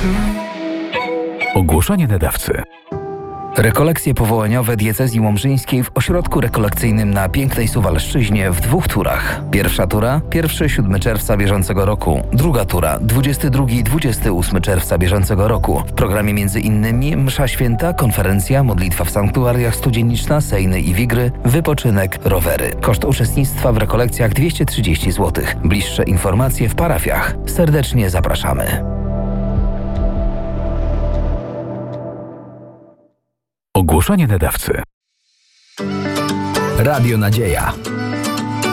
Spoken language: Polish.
Ogłoszenie nadawcy. Rekolekcje powołaniowe diecezji łomżyńskiej w ośrodku rekolekcyjnym na Pięknej Suwalszczyźnie w 2 turach. Pierwsza tura 1-7 czerwca bieżącego roku. Druga tura 22-28 czerwca bieżącego roku. W programie m.in. msza święta, konferencja, modlitwa w sanktuariach, studzienniczna, sejny i wigry, wypoczynek, rowery. Koszt uczestnictwa w rekolekcjach 230 zł. Bliższe informacje w parafiach. Serdecznie zapraszamy. Ogłoszenie nadawcy. Radio Nadzieja.